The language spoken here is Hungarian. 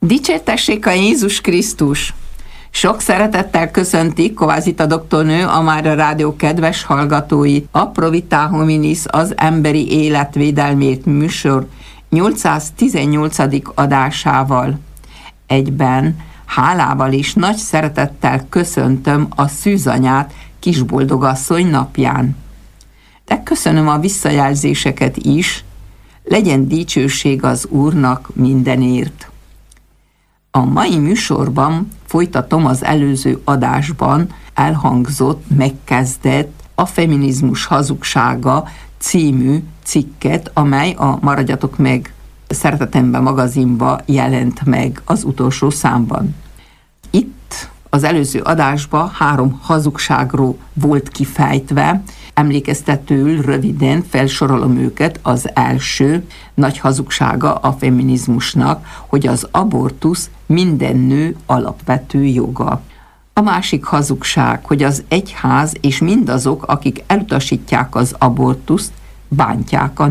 Dicsértessék a Jézus Krisztus! Sok szeretettel köszönti Kovászita doktornő, a Mária Rádió kedves hallgatóit, a Pro Vitae Hominis, az emberi életvédelmért műsor 818. adásával. Egyben hálával és nagy szeretettel köszöntöm a szűzanyát Kisboldogasszony napján. De köszönöm a visszajelzéseket is, legyen dicsőség az Úrnak mindenért. A mai műsorban folytatom az előző adásban elhangzott, megkezdett A feminizmus hazugsága című cikket, amely a Maradjatok meg Szeretetemben magazinba jelent meg az utolsó számban. Itt az előző adásban 3 hazugságról volt kifejtve, emlékeztetőül röviden felsorolom őket. Az első nagy hazugsága a feminizmusnak, hogy az abortusz minden nő alapvető joga. A másik hazugság, hogy az egyház és mindazok, akik elutasítják az abortuszt, bántják a